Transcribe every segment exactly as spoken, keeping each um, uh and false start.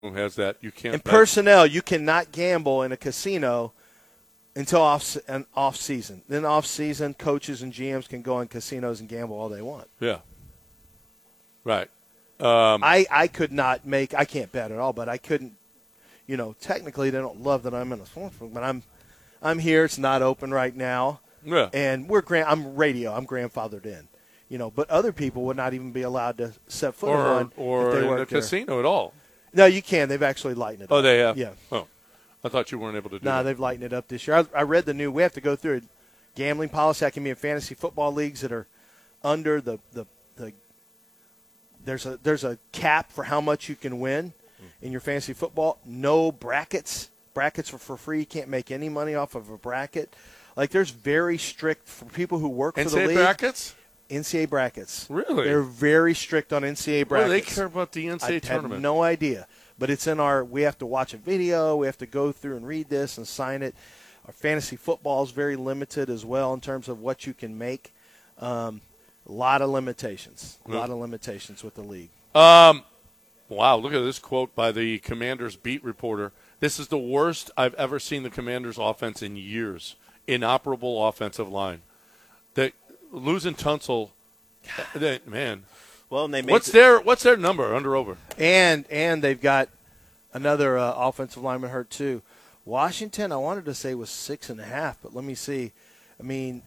has that. You can't. And bet. personnel, you cannot gamble in a casino until off an off season. Then off season, coaches and G Ms can go in casinos and gamble all they want. Yeah. Right. Um, I, I could not make – I can't bet at all, but I couldn't – you know, technically they don't love that I'm in a sports book, but I'm I'm here. It's not open right now. yeah. And we're grand, I'm radio. I'm grandfathered in. You know, but other people would not even be allowed to set foot Or, in one or if they in the worked there. casino at all. No, you can. They've actually lightened it Oh, up. they have? Yeah. Oh, I thought you weren't able to do No, nah, that. they've lightened it up this year. I, I read the new – we have to go through a gambling policy. I can be in fantasy football leagues that are under the, the, the – there's a there's a cap for how much you can win in your fantasy football. No brackets. Brackets are for free. You can't make any money off of a bracket. Like, there's very strict – for people who work for N C the A A league. brackets? N C A A brackets. Really? They're very strict on N C A A What brackets. do they care about the N C A A I tournament? have no idea. But it's in our – we have to watch a video. We have to go through and read this and sign it. Our fantasy football is very limited as well in terms of what you can make. Um, a lot of limitations. A lot of limitations with the league. Um, wow, look at this quote by the Commanders beat reporter. This is the worst I've ever seen the Commanders offense in years. Inoperable offensive line. They, losing Tunsil, they, man. Well, and they made What's the, their what's their number under over? And and they've got another uh, offensive lineman hurt too. Washington, I wanted to say was six and a half, but let me see. I mean,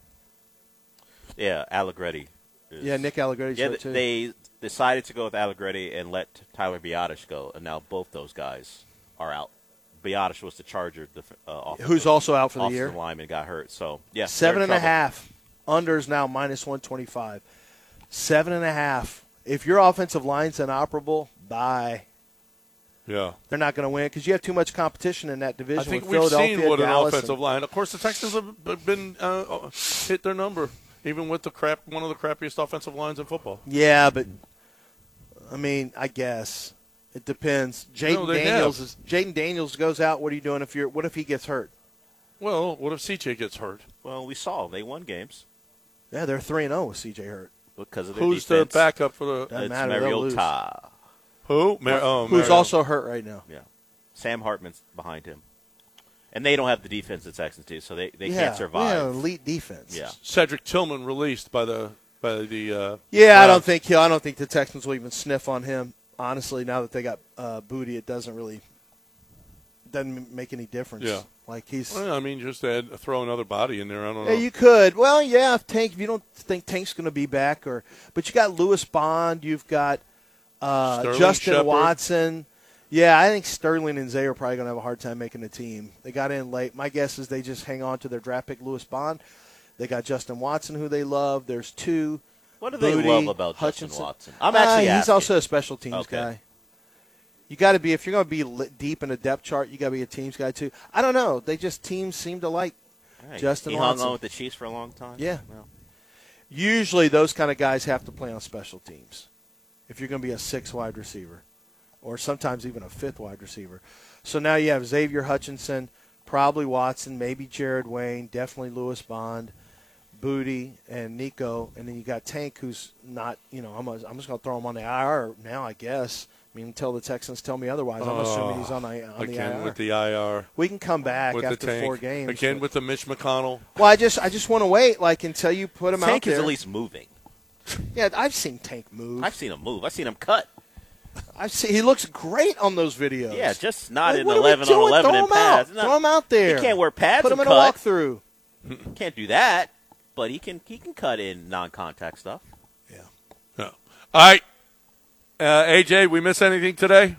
yeah, Allegretti. Is, yeah, Nick Allegretti's Yeah, hurt too. they decided to go with Allegretti and let Tyler Biadasz go, and now both those guys are out. Biadasz was the Charger, the uh, who's also out for the offensive year. lineman, got hurt. So yeah, Seven they're in and a trouble. half. Under is now minus one twenty five. Seven and a half. If your offensive line's inoperable, bye. Yeah. They're not going to win because you have too much competition in that division. I think with we've Philadelphia, seen what an Dallas, offensive and, line. Of course, the Texans have been uh, hit their number, even with the crap one of the crappiest offensive lines in football. Yeah, but I mean, I guess it depends. Jaden No, they Daniels have. is Jaden Daniels goes out. What are you doing if you're? What if he gets hurt? Well, what if C J gets hurt? Well, we saw they won games Yeah, they're three and zero with C J hurt. because of their Who's defense. the backup for the Doesn't It's matter, they'll lose. Mariota. who? Mar- oh, Who's Mariota. also hurt right now? Yeah, Sam Hartman's behind him, and they don't have the defense that Texans do, so they, they yeah, can't survive. Yeah, elite defense. Yeah. Cedric Tillman released by the by the. Uh, Yeah, I don't Browns. think he'll. I don't think the Texans will even sniff on him. Honestly, now that they got uh, Booty, it doesn't really doesn't make any difference. Yeah. Like he's. Well, I mean, just add, throw another body in there. I don't know. Yeah, you could. Well, yeah, if Tank. If you don't think Tank's going to be back, or but you got Lewis Bond, you've got uh, Sterling Justin Shepard. Watson. Yeah, I think Sterling and Zay are probably going to have a hard time making the team. They got in late. My guess is they just hang on to their draft pick, Lewis Bond. They got Justin Watson, who they love. There's two. What do they Booty, love about Hutchinson. Justin Watson? I'm Uh, actually he's asking. also a special teams Okay. guy. You got to be if you're going to be li- deep in a depth chart. You got to be a teams guy too. I don't know. They just teams seem to like Hey, Justin he Watson. hung on with the Chiefs for a long time. Yeah. Well, Usually those kind of guys have to play on special teams if you're going to be a six wide receiver or sometimes even a fifth wide receiver. So now you have Xavier Hutchinson, probably Watson, maybe Jared Wayne, definitely Lewis Bond, Booty, and Nico. And then you got Tank, who's not, you know, I'm, a, I'm just going to throw him on the I R now, I guess. I mean, until the Texans tell me otherwise. I'm Oh, assuming he's on the, on the Again I R. with the I R. We can come back With after the tank. four games. Again but- with the Mitch McConnell. well, I just I just want to wait, like, until you put him out Tank there. is at least moving. Yeah, I've seen Tank move. I've seen him move. I've seen him cut. I've seen he looks great on those videos. Yeah, just not Like, in what are we eleven on doing? eleven Throw in him pads. out. No, Throw him out there. He can't wear pads Put him and in a cut. walkthrough. Can't do that, but he can he can cut in non-contact stuff. Yeah. No. All right. Uh, A J, we miss anything today?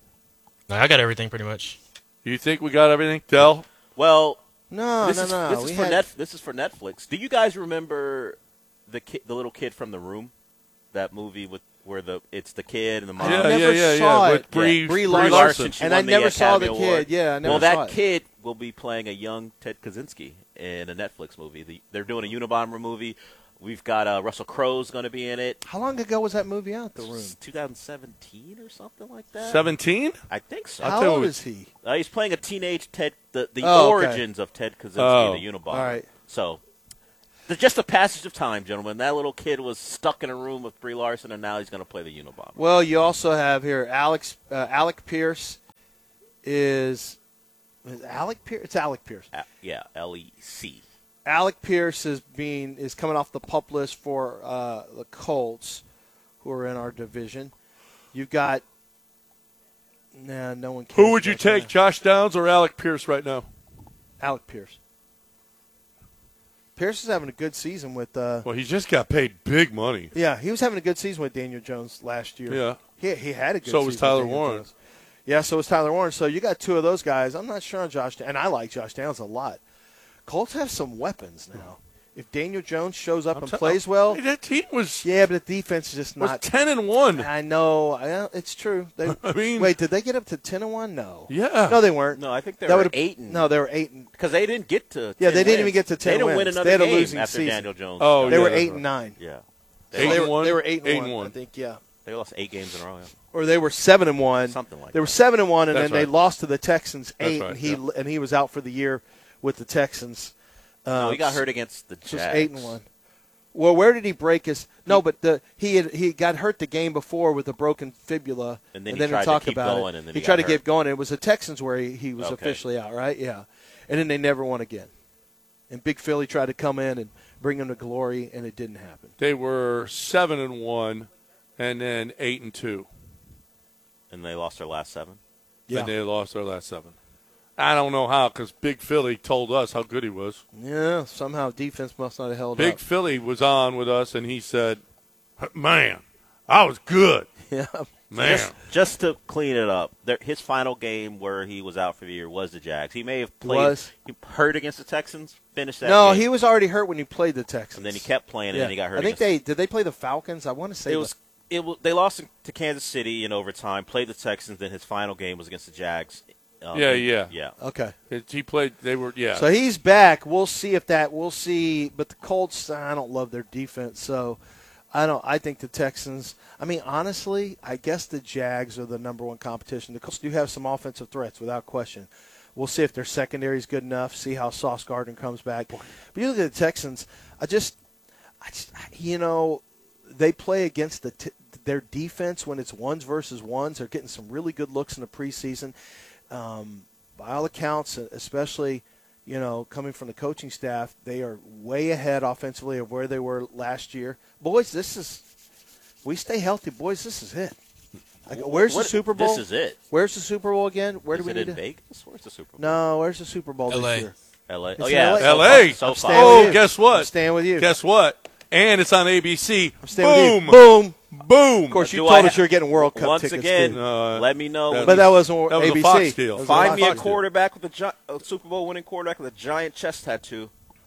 No, I got everything pretty much. You think we got everything? Dell? Well, No, this no, is no. this is we for had, net, this is for Netflix. Do you guys remember the ki- the little kid from The Room? That movie with where the it's the kid and the mom. I yeah, never yeah, yeah, saw yeah. it. With Brie, Brie Brie Larson. Larson. She And I won the never saw the Academy kid. Award. Yeah, I never well, saw that it. kid will be playing a young Ted Kaczynski in a Netflix movie. The, they're doing a Unabomber movie. We've got uh, Russell Crowe's going to be in it. How long ago was that movie out? The Room. It's twenty seventeen or something like that. seventeen? I think so. I'll How tell you old what- is he? Uh, he's playing a teenage Ted. The, the Oh, okay. origins of Ted Kaczynski, Oh. the Unabomber. All right. So, the, just the passage of time, gentlemen. That little kid was stuck in a room with Brie Larson, and now he's going to play the Unabomber. Well, you also have here Alex uh, Alec Pierce is, is Alec Pierce. It's Alec Pierce. A- yeah, L E C. Alec Pierce is being is coming off the PUP list for uh, the Colts, who are in our division. You've got nah, no one. Cares Who would you about take, that. Josh Downs or Alec Pierce right now? Alec Pierce. Pierce is having a good season with. Uh, Well, he just got paid big money. yeah, he was having a good season with Daniel Jones last year. Yeah. he he had a good. So season was with Tyler Daniel Warren. Jones. Yeah, so was Tyler Warren. So you got two of those guys. I'm not sure on Josh, and I like Josh Downs a lot. Colts have some weapons now. If Daniel Jones shows up I'm and t- plays well, Hey, that team was yeah, but the defense is just was not. ten and one. I know. I, it's true. They, I mean, wait, did they get up to ten and one? No. Yeah. No, they weren't. No, I think they That were would've- eight and No, they were eight and. because they didn't get to. Yeah, 10 they didn't even wins. get to ten They didn't wins. win They another had a game losing after season. Daniel Jones. Oh, got They yeah, were that's eight right. and nine. Yeah. So Eight they and were, one? They were eight and Eight one. and one. I think. Yeah. They lost eight games in a row. Yeah. Or they were seven and one. Something like They were that. seven and one, and That's then they right. lost to the Texans That's eight, right, and he yeah. and he was out for the year with the Texans. Uh, No, he got hurt against the So Jags. it's eight and one. Well, where did he break his? No, but the he had, he got hurt the game before with a broken fibula, And then he then tried to talk keep about going, it. and then he he tried got to get hurt. going. It was the Texans where he, he was Okay. officially out, right? Yeah, and then they never won again. And Big Philly tried to come in and bring him to glory, and it didn't happen. They were seven and one, and then eight and two, And they lost their last seven. Yeah, and they lost their last seven. I don't know how, because Big Philly told us how good he was. yeah. Somehow defense must not have held Big up. Philly was on with us, and he said, "Man, I was good, Yeah, man." Just, just to clean it up, there, his final game where he was out for the year was the Jags. He may have played. Was. He hurt against the Texans. Finished that. no, game, he was already hurt when he played the Texans, and then he kept playing, and Yeah. then he got hurt. I think against, they did. They play the Falcons. I want to say It the- was. It was, they lost to Kansas City in overtime. Played the Texans. Then his final game was against the Jags. Um, Yeah, yeah. yeah. okay. It- he played. They were, yeah. So he's back. We'll see if that. We'll see. But the Colts, I don't love their defense. So I don't. I think the Texans. I mean, honestly, I guess the Jags are the number one competition. The Colts do have some offensive threats, without question. We'll see if their secondary is good enough. See how Sauce Gardner comes back. But you look at the Texans. I just, I just, you know, they play against the t- their defense when it's ones versus ones. They're getting some really good looks in the preseason. Um, by all accounts, especially, you know, coming from the coaching staff, they are way ahead offensively of where they were last year. Boys, this is we stay healthy, boys. This is it. Like, where's What- the Super Bowl? This is it. Where's the Super Bowl again? Where is do we it need in to? Vegas? Where's the Super Bowl? No, where's the Super Bowl L A. this year? L A. It's Oh in yeah, L A. so L A. far- So I'm far. staying Oh, with you. guess what? I'm staying with you. Guess what? And it's on A B C. I'm staying Boom, with you. Boom. boom. Of course, you Do told I us you were getting World Cup Once tickets again, too. No, uh, let me know. that when But you- that wasn't that was a A B C. Fox deal. That was Find me a Fox deal. quarterback with a, gi- a Super Bowl winning quarterback with a giant chest tattoo.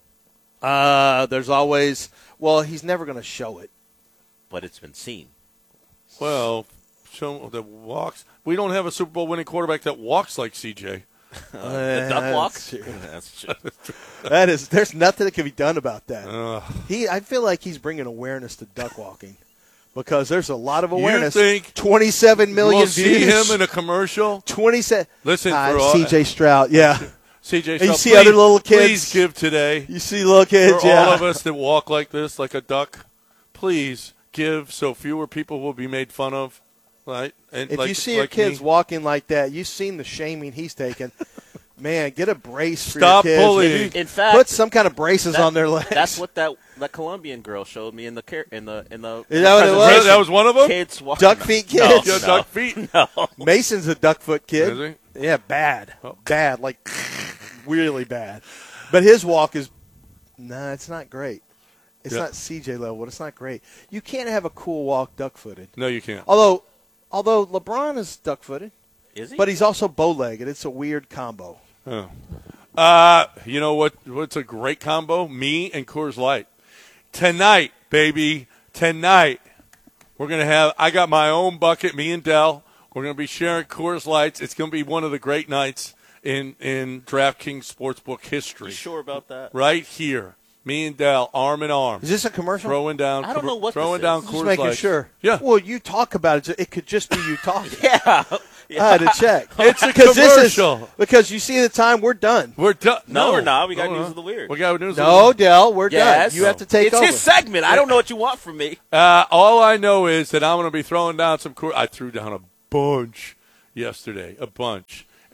Uh, there's always. Well, he's never going to show it. But it's been seen. Well, show that walks. We don't have a Super Bowl winning quarterback that walks like C J. Uh, the duck walk. That's true. That's true. That is. There's nothing that can be done about that. Uh, He. I feel like he's bringing awareness to duck walking, because there's a lot of awareness. think twenty-seven million we'll views. see him in a commercial. twenty-seven. Listen, uh, for all, C J Stroud. Yeah. C J. you Stroud, see please, other little kids. Please give today. You see little kids. For yeah. all of us that walk like this, like a duck, please give so fewer people will be made fun of. Right? And If like, you see your like kids me. walking like that, you've seen the shaming he's taken. Man, get a brace for Stop your kids. bullying. Maybe In fact, put some kind of braces that- on their legs. That's what that that Colombian girl showed me in the car- in the in the. Is that what it was? Really? That was one of them? Kids walking. Duck feet No, kids? Yeah, no. duck feet. No. Mason's a duckfoot kid. Is Yeah, bad, Oh. bad, like really bad. But his walk is, nah, it's not great. It's Yeah. not C J level. But it's not great. You can't have a cool walk duck-footed. No, you can't. Although, although LeBron is duck-footed, Is he? but he's also bow-legged. It's a weird combo. Oh. Uh, you know what? What's a great combo? Me and Coors Light. Tonight, baby. Tonight, we're going to have – I got my own bucket, me and Dell. We're going to be sharing Coors Lights. It's going to be one of the great nights in, in DraftKings Sportsbook history. You sure about that? Right here. Me and Dell, arm in arm. Is this a commercial? Throwing down, I don't know what throwing this down is. Just Coors making Lights. sure. Yeah. Well, you talk about it. It could just be you talking. Yeah. I had to check. It's a 'Cause this is- commercial. because you see the time, we're done. We're done. No, we're not. We got No, news no. of the weird. We got news No, of the Dell, we're Yes. done. You have to take it's over. his segment. I don't know what you want from me. Uh, all I know is that I'm going to be throwing down some Coors. I threw down a bunch yesterday, a bunch.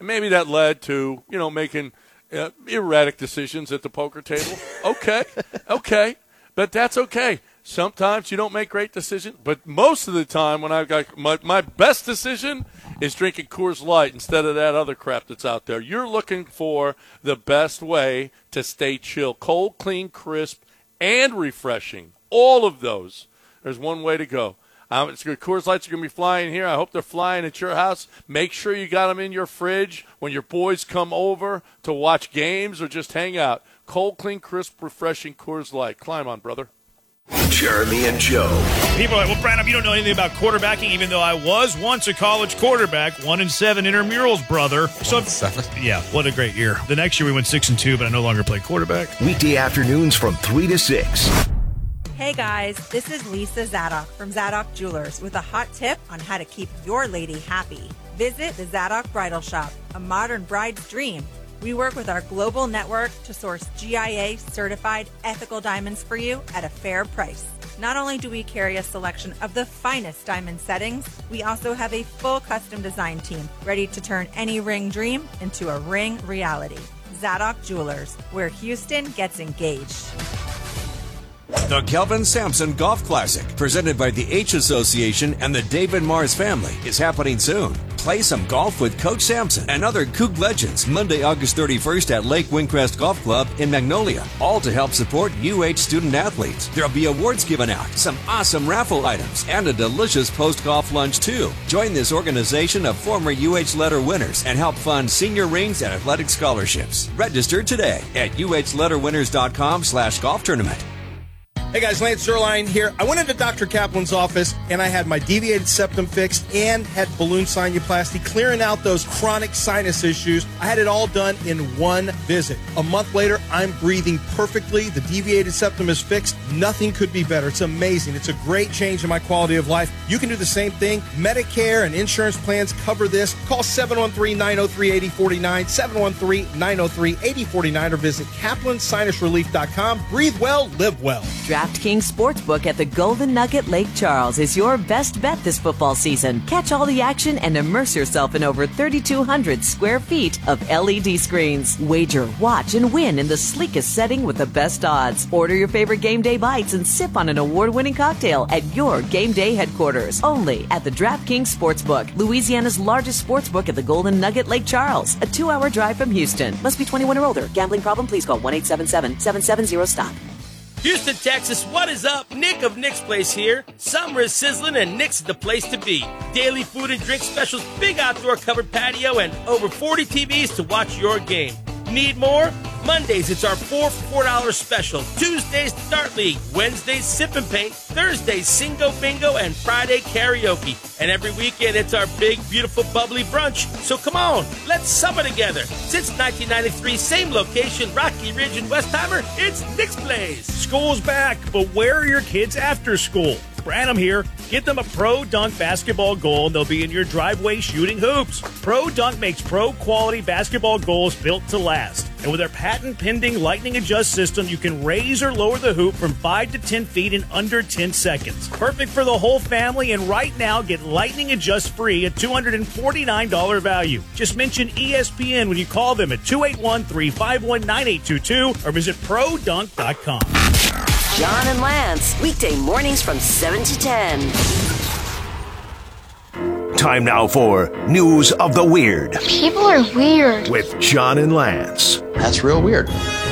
And maybe that led to, you know, making uh, erratic decisions at the poker table. Okay, okay, but that's okay. Sometimes you don't make great decisions, but most of the time when I've got my, my best decision is drinking Coors Light instead of that other crap that's out there. You're looking for the best way to stay chill. Cold, clean, crisp, and refreshing. All of those. There's one way to go. Um, it's good. Coors Lights are going to be flying here. I hope they're flying at your house. Make sure you got them in your fridge when your boys come over to watch games or just hang out. Cold, clean, crisp, refreshing Coors Light. Climb on, brother. Jeremy and Joe. People are like, well, Brandon, you don't know anything about quarterbacking, even though I was once a college quarterback, one and seven intramurals, brother. So, seven. Yeah, what a great year. The next year we went six and two, but I no longer play quarterback. Weekday afternoons from three to six. Hey guys, this is Lisa Zadok from Zadok Jewelers with a hot tip on how to keep your lady happy. Visit the Zadok Bridal Shop, a modern bride's dream. We work with our global network to source G I A certified ethical diamonds for you at a fair price. Not only do we carry a selection of the finest diamond settings, we also have a full custom design team ready to turn any ring dream into a ring reality. Zadok Jewelers, where Houston gets engaged. The Kelvin Sampson Golf Classic, presented by the H Association and the David Mars family, is happening soon. Play some golf with Coach Sampson and other Coug legends Monday, August thirty-first at Lake Windcrest Golf Club in Magnolia, all to help support U H student athletes. There'll be awards given out, some awesome raffle items, and a delicious post-golf lunch too. Join this organization of former U H letter winners and help fund senior rings and athletic scholarships. Register today at uhletterwinners.com slash golf tournament. Hey guys, Lance Zerline here. I went into Doctor Kaplan's office and I had my deviated septum fixed and had balloon sinuplasty, clearing out those chronic sinus issues. I had it all done in one visit. A month later, I'm breathing perfectly. The deviated septum is fixed. Nothing could be better. It's amazing. It's a great change in my quality of life. You can do the same thing. Medicare and insurance plans cover this. Call seven one three, nine oh three, eight oh four nine, seven one three, nine oh three, eight oh four nine, or visit kaplan sinus relief dot com. Breathe well, live well. DraftKings Sportsbook at the Golden Nugget Lake Charles is your best bet this football season. Catch all the action and immerse yourself in over thirty-two hundred square feet of L E D screens. Wager, watch, and win in the sleekest setting with the best odds. Order your favorite game day bites and sip on an award-winning cocktail at your game day headquarters. Only at the DraftKings Sportsbook, Louisiana's largest sportsbook at the Golden Nugget Lake Charles. A two-hour drive from Houston. Must be twenty-one or older. Gambling problem? Please call one eight seven seven, seven seven zero, stop. Houston, Texas, what is up? Nick of Nick's Place here. Summer is sizzling and Nick's is the place to be. Daily food and drink specials, big outdoor covered patio, and over forty T Vs to watch your game. Need more? Mondays, it's our four for four dollars special. Tuesdays, Dart League. Wednesdays, Sip and Paint. Thursdays, Singo Bingo. And Friday, karaoke. And every weekend, it's our big, beautiful, bubbly brunch. So come on, let's summer together. Since nineteen ninety-three, same location, Rocky Ridge and Westheimer, it's Nick's Place. School's back, but where are your kids after school? Branham here. Get them a Pro Dunk basketball goal and they'll be in your driveway shooting hoops. Pro Dunk makes pro-quality basketball goals built to last. And with their patent-pending Lightning Adjust system, you can raise or lower the hoop from five to ten feet in under ten seconds. Perfect for the whole family, and right now get Lightning Adjust free at two hundred forty-nine dollars value. Just mention E S P N when you call them at two eight one, three five one, nine eight two two or visit pro dunk dot com. John and Lance, weekday mornings from seven to ten. Time now for News of the Weird. People are weird. With John and Lance. That's real weird.